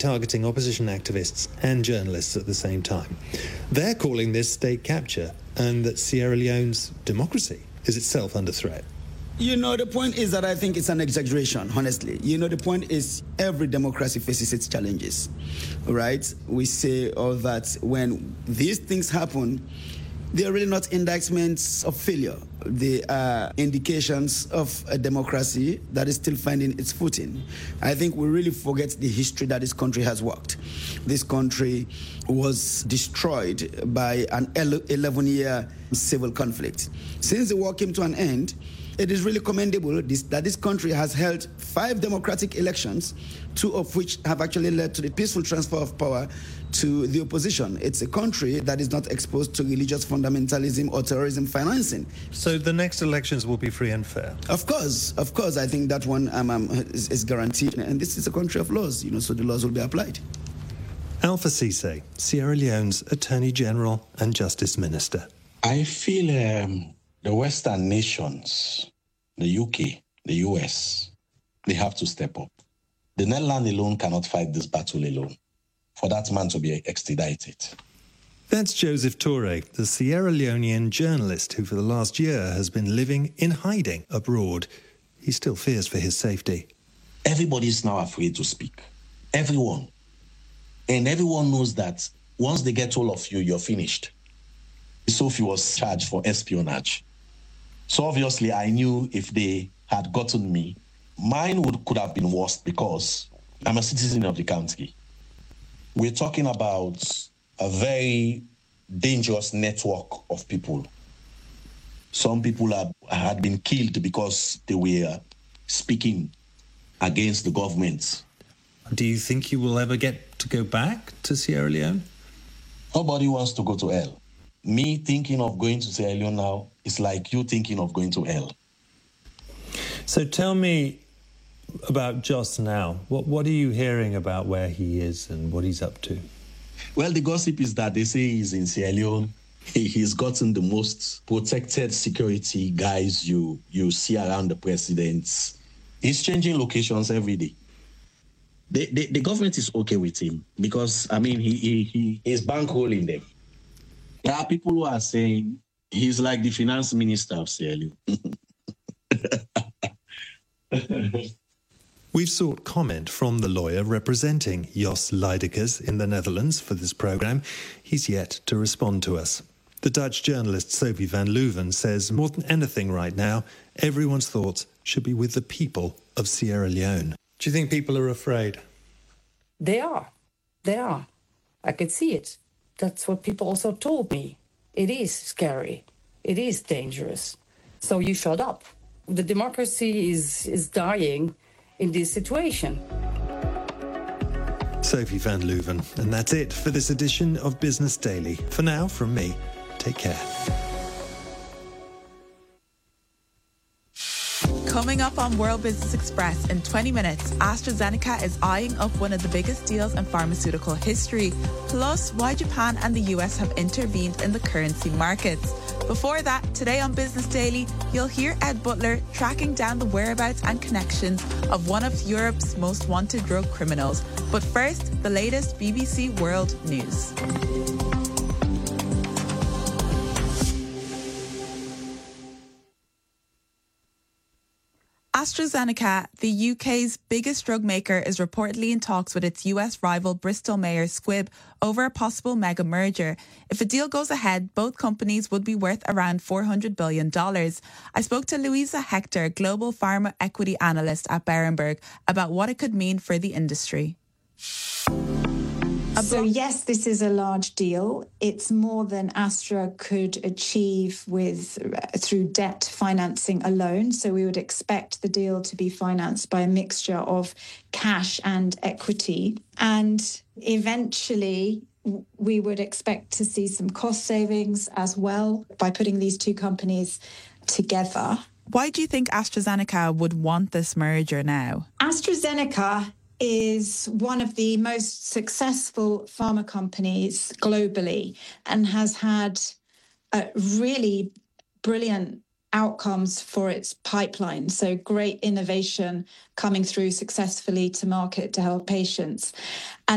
targeting opposition activists and journalists at the same time. They're calling this state capture and that Sierra Leone's democracy is itself under threat. The point is that I think it's an exaggeration, honestly. The point is every democracy faces its challenges, right? We say all that when these things happen, they're really not indictments of failure. They are indications of a democracy that is still finding its footing. I think we really forget the history that this country has walked. This country was destroyed by an 11-year civil conflict. Since the war came to an end, it is really commendable that this country has held 5 democratic elections, 2 of which have actually led to the peaceful transfer of power to the opposition. It's a country that is not exposed to religious fundamentalism or terrorism financing. So the next elections will be free and fair? Of course. I think that one is guaranteed. And this is a country of laws, so the laws will be applied. Alpha Ceesay, Sierra Leone's Attorney General and Justice Minister. I feel the Western nations, the UK, the US, they have to step up. The Netherlands alone cannot fight this battle alone. For that man to be extradited. That's Joseph Toure, the Sierra Leonean journalist who for the last year has been living in hiding abroad. He still fears for his safety. Everybody is now afraid to speak. Everyone. And everyone knows that once they get hold of you, you're finished. Sophie was charged for espionage. So obviously I knew if they had gotten me, mine could have been worse because I'm a citizen of the country. We're talking about a very dangerous network of people. Some people had been killed because they were speaking against the government. Do you think you will ever get to go back to Sierra Leone? Nobody wants to go to hell. Me thinking of going to Sierra Leone now is like you thinking of going to hell. So tell me about Joss now. What are you hearing about where he is and what he's up to? Well, the gossip is that they say he's in Sierra Leone. He's gotten the most protected security guys you see around the president. He's changing locations every day. The government is okay with him because, he is bankrolling them. There are people who are saying he's like the finance minister of Sierra Leone. We've sought comment from the lawyer representing Jos Lydekkers in the Netherlands for this programme. He's yet to respond to us. The Dutch journalist Sophie van Leuven says more than anything right now, everyone's thoughts should be with the people of Sierra Leone. Do you think people are afraid? They are. I could see it. That's what people also told me. It is scary. It is dangerous. So you shut up. The democracy is dying in this situation. Sophie van Leuven. And that's it for this edition of Business Daily. For now, from me, take care. Coming up on World Business Express in 20 minutes, AstraZeneca is eyeing up one of the biggest deals in pharmaceutical history, plus why Japan and the US have intervened in the currency markets. Before that, today on Business Daily, you'll hear Ed Butler tracking down the whereabouts and connections of one of Europe's most wanted drug criminals. But first, the latest BBC World News. AstraZeneca, the UK's biggest drug maker, is reportedly in talks with its US rival Bristol Myers Squibb over a possible mega merger. If a deal goes ahead, both companies would be worth around $400 billion. I spoke to Louisa Hector, global pharma equity analyst at Berenberg, about what it could mean for the industry. So yes, this is a large deal. It's more than Astra could achieve through debt financing alone. So we would expect the deal to be financed by a mixture of cash and equity. And eventually, we would expect to see some cost savings as well by putting these two companies together. Why do you think AstraZeneca would want this merger now? AstraZeneca is one of the most successful pharma companies globally and has had really brilliant outcomes for its pipeline. So great innovation coming through successfully to market to help patients. And